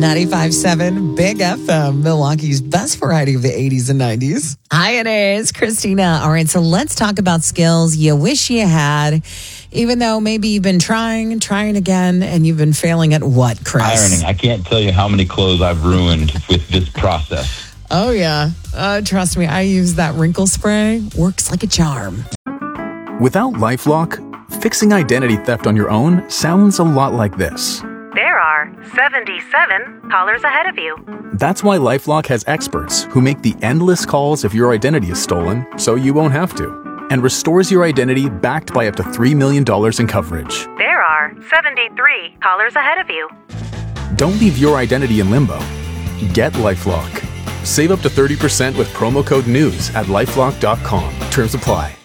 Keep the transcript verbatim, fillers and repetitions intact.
ninety-five point seven Big F M, Milwaukee's best variety of the eighties and nineties. Hi, it is Christina. All right, so let's talk about skills you wish you had, even though maybe you've been trying, trying again, and you've been failing at what, Chris? Ironing. I can't tell you how many clothes I've ruined with this process. Oh, yeah. Uh, trust me, I use that wrinkle spray. Works like a charm. Without LifeLock, fixing identity theft on your own sounds a lot like this. There are seventy-seven callers ahead of you. That's why LifeLock has experts who make the endless calls if your identity is stolen, so you won't have to, and restores your identity backed by up to three million dollars in coverage. There are seventy-three callers ahead of you. Don't leave your identity in limbo. Get LifeLock. Save up to thirty percent with promo code NEWS at lifelock dot com. Terms apply.